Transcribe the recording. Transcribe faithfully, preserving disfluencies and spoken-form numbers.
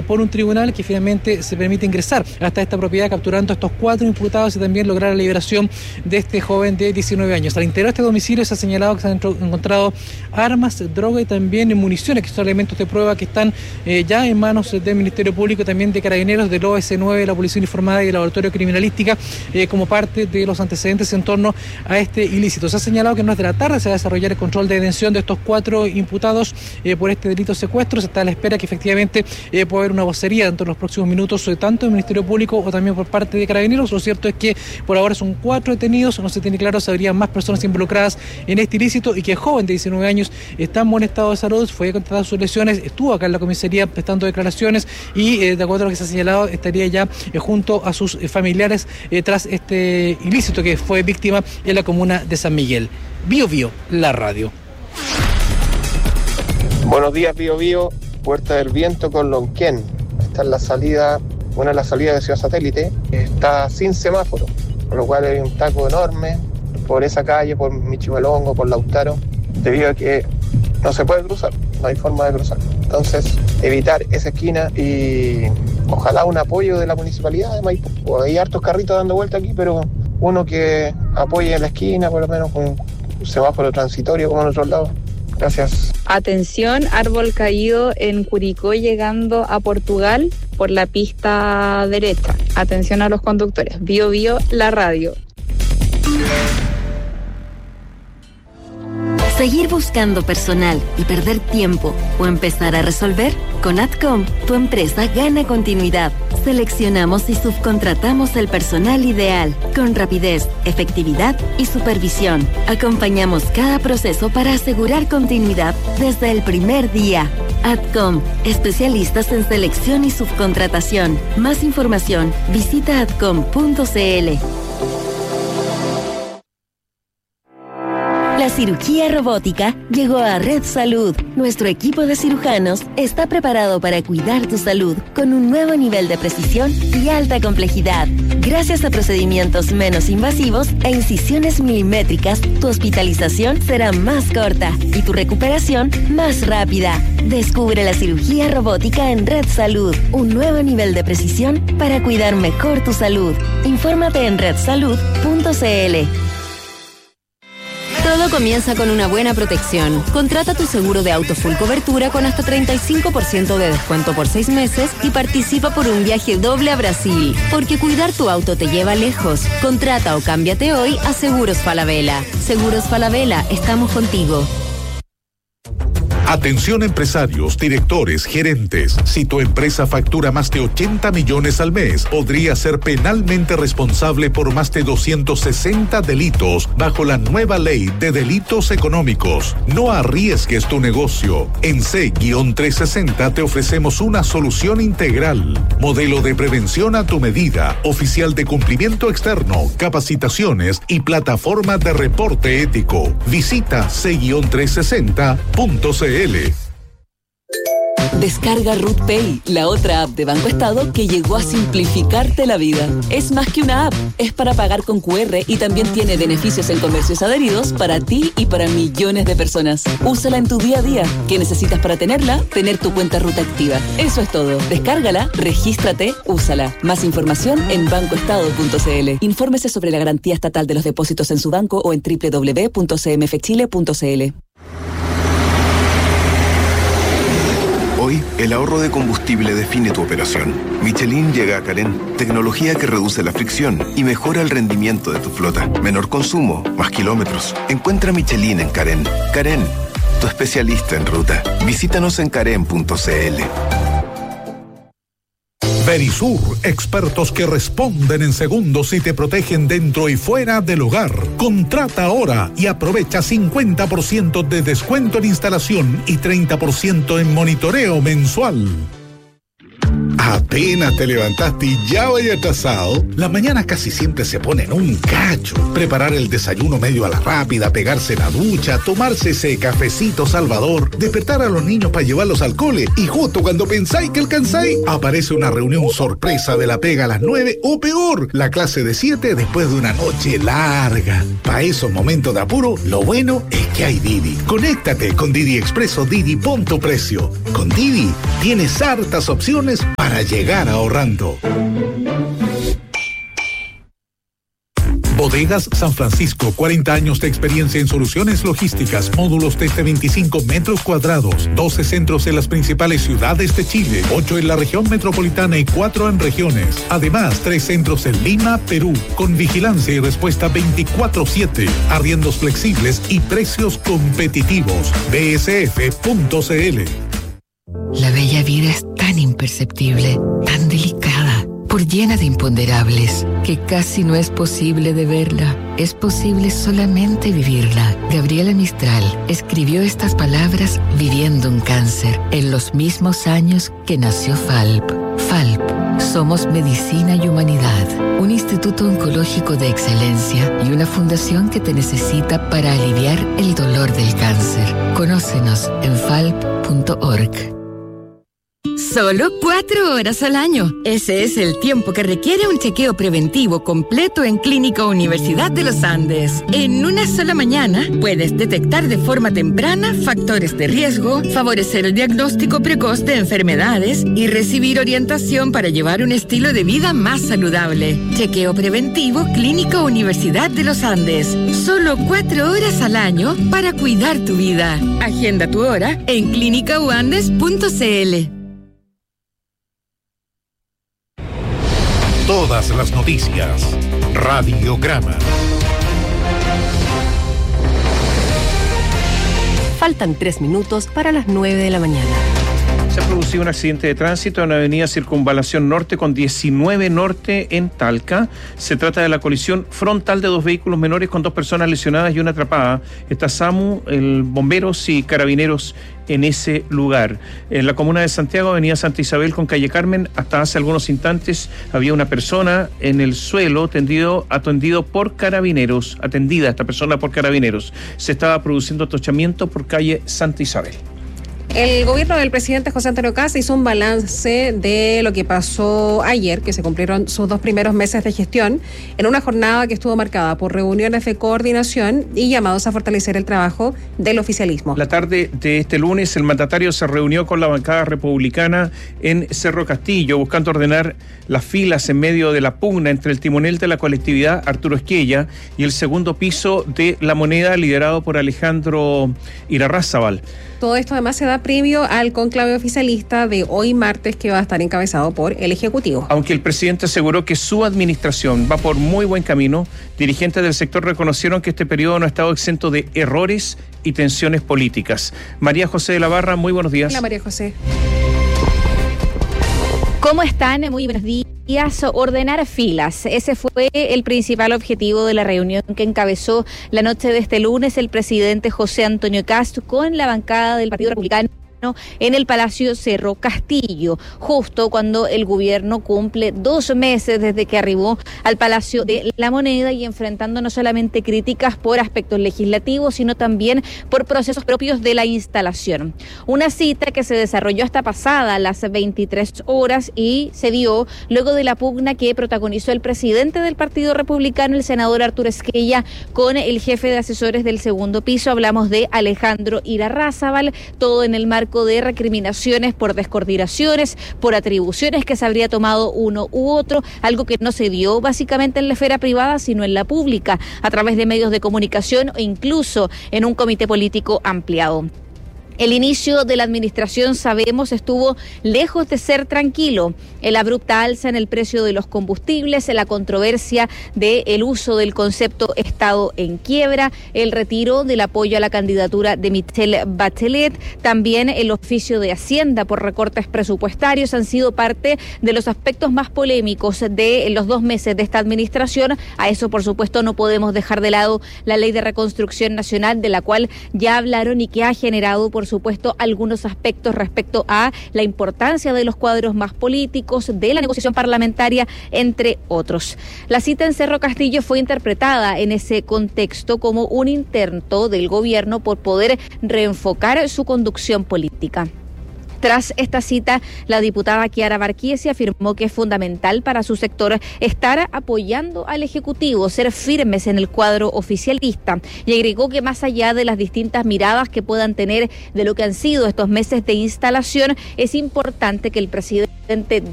por un tribunal que finalmente se permite ingresar hasta esta propiedad, capturando a estos cuatro imputados y también lograr la liberación de este joven de diecinueve años. Al interior de este domicilio se ha señalado que se han encontrado armas, droga y también municiones, que son elementos de prueba que están eh, ya en manos del Ministerio Público, también de Carabineros, del O S nueve, de la Policía Uniformada y del Laboratorio Criminalística, eh, como parte de los antecedentes en torno a este ilícito. Se ha señalado que en horas de la tarde se va a desarrollar el control de detención de estos cuatro imputados eh, por este delito de secuestro. Se está a la espera que efectivamente eh, pueda haber una vocería dentro de los próximos minutos, eh, tanto del Ministerio Público o también por parte de Carabineros. Lo cierto es que por ahora son cuatro detenidos, no se tiene claro si habría más personas involucradas en este ilícito y que el joven de diecinueve años está en buen estado de salud, fue contratado sus lesiones, estuvo acá en la comisaría prestando declaraciones y eh, de acuerdo a lo que se ha señalado estaría ya eh, junto a sus eh, familiares eh, tras este ilícito que fue víctima en la comuna de San Miguel. Bio Bio, la radio. Buenos días, Bio Bio, Puerta del Viento con Lonquén. Esta es la salida, una de las salidas de Ciudad Satélite, está sin semáforo, por lo cual hay un taco enorme por esa calle, por Michimalongo, por Lautaro, debido a que no se puede cruzar, no hay forma de cruzar. Entonces, evitar esa esquina y ojalá un apoyo de la municipalidad de Maipú. Hay hartos carritos dando vuelta aquí, pero uno que apoye en la esquina, por lo menos con un semáforo transitorio como en otros lados. Gracias. Atención, árbol caído en Curicó llegando a Portugal por la pista derecha. Atención a los conductores. Bio Bio, la radio. Seguir buscando personal y perder tiempo o empezar a resolver, con Adcom tu empresa gana continuidad. Seleccionamos y subcontratamos el personal ideal con rapidez, efectividad y supervisión. Acompañamos cada proceso para asegurar continuidad desde el primer día. Adcom, especialistas en selección y subcontratación. Más información, visita adcom punto c l. La cirugía robótica llegó a Red Salud. Nuestro equipo de cirujanos está preparado para cuidar tu salud con un nuevo nivel de precisión y alta complejidad. Gracias a procedimientos menos invasivos e incisiones milimétricas, tu hospitalización será más corta y tu recuperación más rápida. Descubre la cirugía robótica en Red Salud, un nuevo nivel de precisión para cuidar mejor tu salud. Infórmate en red salud punto c l. Todo comienza con una buena protección. Contrata tu seguro de auto full cobertura con hasta treinta y cinco por ciento de descuento por seis meses y participa por un viaje doble a Brasil. Porque cuidar tu auto te lleva lejos. Contrata o cámbiate hoy a Seguros Falabella. Seguros Falabella, estamos contigo. Atención empresarios, directores, gerentes. Si tu empresa factura más de ochenta millones al mes, podría ser penalmente responsable por más de doscientos sesenta delitos bajo la nueva ley de delitos económicos. No arriesgues tu negocio. En C trescientos sesenta te ofrecemos una solución integral. Modelo de prevención a tu medida, oficial de cumplimiento externo, capacitaciones y plataforma de reporte ético. Visita C trescientos sesenta punto c l. Descarga RootPay, la otra app de Banco Estado que llegó a simplificarte la vida. Es más que una app, es para pagar con cu erre y también tiene beneficios en comercios adheridos para ti y para millones de personas. Úsala en tu día a día. ¿Qué necesitas para tenerla? Tener tu cuenta Ruta activa. Eso es todo. Descárgala, regístrate, úsala. Más información en banco estado punto c l. Infórmese sobre la garantía estatal de los depósitos en su banco o en doble u doble u doble u punto c m f chile punto c l. Hoy, el ahorro de combustible define tu operación. Michelin llega a Carén, tecnología que reduce la fricción y mejora el rendimiento de tu flota. Menor consumo, más kilómetros. Encuentra Michelin en Carén. Carén, tu especialista en ruta. Visítanos en carén punto c l. Verisur, expertos que responden en segundos y te protegen dentro y fuera del hogar. Contrata ahora y aprovecha cincuenta por ciento de descuento en instalación y treinta por ciento en monitoreo mensual. Apenas te levantaste y ya vaya atrasado. Las mañanas casi siempre se ponen un cacho. Preparar el desayuno medio a la rápida, pegarse la ducha, tomarse ese cafecito salvador, despertar a los niños para llevarlos al cole y justo cuando pensáis que alcanzáis, aparece una reunión sorpresa de la pega a las nueve o peor, la clase de siete después de una noche larga. Para esos momentos de apuro, lo bueno es que hay Didi. Conéctate con Didi Expreso Didi, pon tu precio. Con Didi tienes hartas opciones para para llegar ahorrando. Bodegas San Francisco, cuarenta años de experiencia en soluciones logísticas, módulos desde veinticinco metros cuadrados, doce centros en las principales ciudades de Chile, ocho en la región metropolitana y cuatro en regiones. Además, tres centros en Lima, Perú, con vigilancia y respuesta veinticuatro siete, arriendos flexibles y precios competitivos. B S F punto C L. La bella vida es tan imperceptible, tan delicada, por llena de imponderables, que casi no es posible de verla. Es posible solamente vivirla. Gabriela Mistral escribió estas palabras viviendo un cáncer en los mismos años que nació F A L P. F A L P. Somos Medicina y Humanidad, un instituto oncológico de excelencia y una fundación que te necesita para aliviar el dolor del cáncer. Conócenos en F A L P punto org. Solo cuatro horas al año. Ese es el tiempo que requiere un chequeo preventivo completo en Clínica Universidad de los Andes. En una sola mañana puedes detectar de forma temprana factores de riesgo, favorecer el diagnóstico precoz de enfermedades y recibir orientación para llevar un estilo de vida más saludable. Chequeo preventivo Clínica Universidad de los Andes. Solo cuatro horas al año para cuidar tu vida. Agenda tu hora en clínica u andes punto c l. Todas las noticias. Radiograma. Faltan tres minutos para las nueve de la mañana. Se ha producido un accidente de tránsito en la avenida Circunvalación Norte con diecinueve Norte en Talca. Se trata de la colisión frontal de dos vehículos menores con dos personas lesionadas y una atrapada. Está SAMU, el bomberos y carabineros en ese lugar. En la comuna de Santiago, avenida Santa Isabel con calle Carmen, hasta hace algunos instantes había una persona en el suelo tendido, atendido por carabineros, atendida esta persona por carabineros. Se estaba produciendo atochamiento por calle Santa Isabel. El gobierno del presidente José Antonio Kast hizo un balance de lo que pasó ayer, que se cumplieron sus dos primeros meses de gestión, en una jornada que estuvo marcada por reuniones de coordinación y llamados a fortalecer el trabajo del oficialismo. La tarde de este lunes, el mandatario se reunió con la bancada republicana en Cerro Castillo, buscando ordenar las filas en medio de la pugna entre el timonel de la colectividad, Arturo Esquella, y el segundo piso de La Moneda, liderado por Alejandro Irarrázaval. Todo esto además se da previo al conclave oficialista de hoy martes, que va a estar encabezado por el Ejecutivo. Aunque el presidente aseguró que su administración va por muy buen camino, dirigentes del sector reconocieron que este periodo no ha estado exento de errores y tensiones políticas. María José de la Barra, muy buenos días. Hola, María José. ¿Cómo están? Muy buenos días. Ordenar filas. Ese fue el principal objetivo de la reunión que encabezó la noche de este lunes el presidente José Antonio Kast con la bancada del Partido Republicano en el Palacio Cerro Castillo, justo cuando el gobierno cumple dos meses desde que arribó al Palacio de La Moneda y enfrentando no solamente críticas por aspectos legislativos, sino también por procesos propios de la instalación. Una cita que se desarrolló hasta pasada las veintitrés horas y se dio luego de la pugna que protagonizó el presidente del Partido Republicano, el senador Arturo Esquella, con el jefe de asesores del segundo piso. Hablamos de Alejandro Irarrázaval, todo en el marco de recriminaciones por descoordinaciones, por atribuciones que se habría tomado uno u otro, algo que no se dio básicamente en la esfera privada, sino en la pública, a través de medios de comunicación o incluso en un comité político ampliado. El inicio de la administración, sabemos, estuvo lejos de ser tranquilo. La abrupta alza en el precio de los combustibles, la controversia del uso del concepto Estado en quiebra, el retiro del apoyo a la candidatura de Michelle Bachelet, también el oficio de Hacienda por recortes presupuestarios han sido parte de los aspectos más polémicos de los dos meses de esta administración. A eso, por supuesto, no podemos dejar de lado la Ley de Reconstrucción Nacional, de la cual ya hablaron y que ha generado, por supuesto, algunos aspectos respecto a la importancia de los cuadros más políticos, de la negociación parlamentaria, entre otros. La cita en Cerro Castillo fue interpretada en ese contexto como un intento del gobierno por poder reenfocar su conducción política. Tras esta cita, la diputada Chiara Barquiesi afirmó que es fundamental para su sector estar apoyando al Ejecutivo, ser firmes en el cuadro oficialista, y agregó que más allá de las distintas miradas que puedan tener de lo que han sido estos meses de instalación, es importante que el presidente